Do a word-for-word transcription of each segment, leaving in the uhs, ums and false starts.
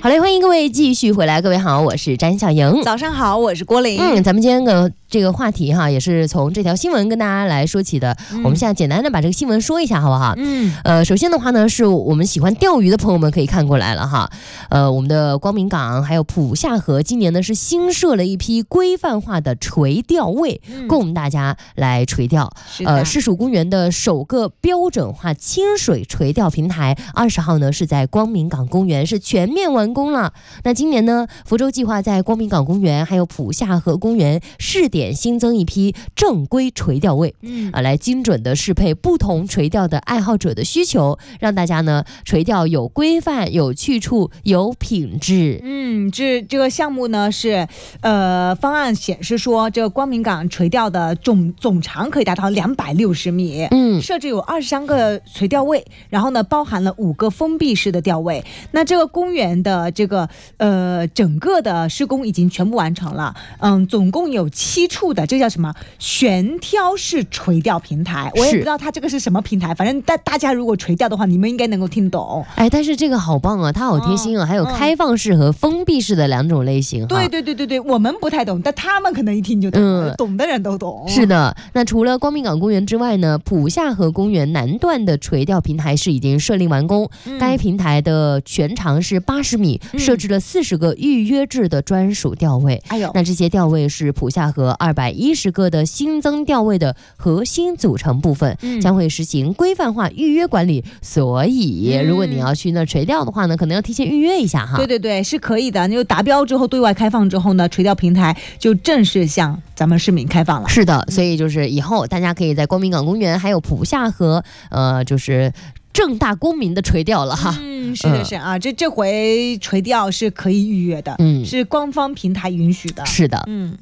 好嘞，欢迎各位继续回来。各位好，我是詹小莹。 早上好，我是郭玲。 嗯，咱们今天的这个话题哈，也是从这条新闻跟大家来说起的。嗯、我们现在简单的把这个新闻说一下，好不好？嗯。呃，首先的话呢，是我们喜欢钓鱼的朋友们可以看过来了哈。呃，我们的光明港还有浦下河今年呢是新设了一批规范化的垂钓位，嗯、供大家来垂钓。呃，市属公园的首个标准化清水垂钓平台，二十号呢是在光明港公园是全面完工了。那今年呢，福州计划在光明港公园还有浦下河公园试点新增一批正规垂钓位，嗯啊，来精准的适配不同垂钓的爱好者的需求，让大家呢垂钓有规范、有去处、有品质。 嗯，这这个项目呢是，呃，方案显示说，这个光明港垂钓的总总长可以达到两百六十米，嗯，设置有二十三个垂钓位，然后呢包含了五个封闭式的钓位。那这个公园的这个呃整个的施工已经全部完成了，嗯，总共有七处的，这叫什么悬挑式垂钓平台？我也不知道它这个是什么平台，反正大大家如果垂钓的话，你们应该能够听懂。 哎，但是这个好棒啊，它好贴心啊，哦、还有开放式和封闭式的两种类型。 对对对对对，我们不太懂，但他们可能一听就懂，嗯、懂的人都懂。 是的，那除了光明港公园之外呢，浦下河公园南段的垂钓平台是已经设立完工，嗯、该平台的全长是八十米，嗯、设置了四十个预约制的专属钓位。哎呦，那这些钓位是浦下河二百一十个的新增钓位的核心组成部分，嗯、将会实行规范化预约管理。所以，如果你要去那垂钓的话呢，可能要提前预约一下哈。 对对对，是可以的。你就达标之后，对外开放之后呢，垂钓平台就正式向咱们市民开放了。 是的，所以就是以后大家可以在光明港公园还有浦下河，呃，就是正大光明的垂钓了哈。 嗯，是的是啊，嗯、这这回垂钓是可以预约的，嗯，是官方平台允许的。 是的，嗯。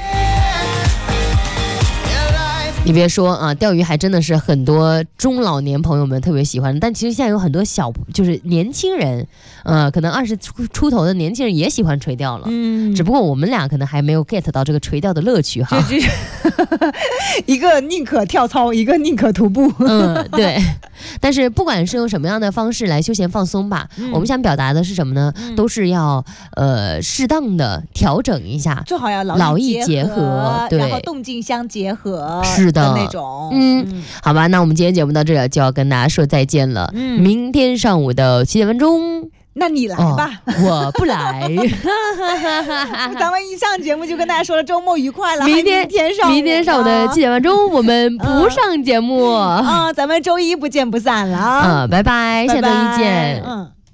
你别说啊，钓鱼还真的是很多中老年朋友们特别喜欢，但其实现在有很多小就是年轻人，呃，可能二十出出头的年轻人也喜欢垂钓了，嗯，只不过我们俩可能还没有 get 到这个垂钓的乐趣哈。 就就一个宁可跳操，一个宁可徒步， 嗯，对。但是不管是用什么样的方式来休闲放松吧，嗯、我们想表达的是什么呢？嗯、都是要呃适当的调整一下， 最好要劳逸结合，对， 然后动静相结合， 是的那种。 嗯，嗯好吧，那我们今天节目到这里就要跟大家说再见了。嗯，明天上午的七点分钟。 那你来吧， 哦、我不来。 咱们一上节目就跟大家说了周末愉快了。 明天天上午， 明天上午的七点半钟我们不上节目啊、 嗯嗯，咱们周一不见不散了啊！ 嗯，拜拜，下周一见。嗯。